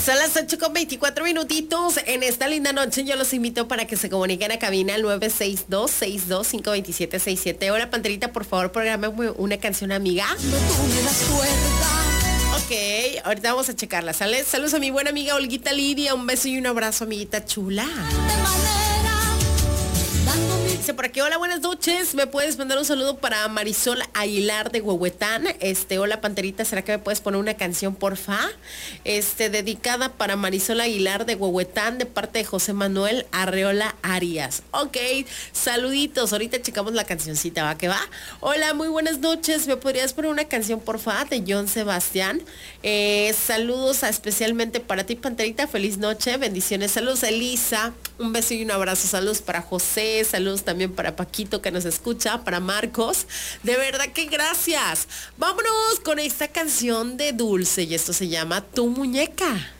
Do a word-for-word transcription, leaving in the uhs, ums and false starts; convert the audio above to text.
Son las ocho con veinticuatro minutitos. En esta linda noche yo los invito para que se comuniquen a cabina al nueve seis dos, seis dos cinco, dos siete seis siete. Hola, Panterita, por favor, programa una canción amiga. Ok, ahorita vamos a checarla, ¿sale? Saludos a mi buena amiga Olguita Lidia. Un beso y un abrazo, amiguita chula. Dice por aquí, hola, buenas noches. ¿Me puedes mandar un saludo para Marisol Aguilar de Huehuetán? Este, hola, Panterita, ¿será que me puedes poner una canción, porfa? Este, dedicada para Marisol Aguilar de Huehuetán, de parte de José Manuel Arreola Arias. Ok, saluditos. Ahorita checamos la cancioncita, ¿va que va? Hola, muy buenas noches. ¿Me podrías poner una canción, porfa, de John Sebastián? Eh, saludos a, especialmente para ti, Panterita. Feliz noche, bendiciones. Saludos a Elisa. Un beso y un abrazo. Saludos para José. Saludos también para Paquito que nos escucha, para Marcos. De verdad que gracias. Vámonos con esta canción de Dulce y esto se llama Tu Muñeca.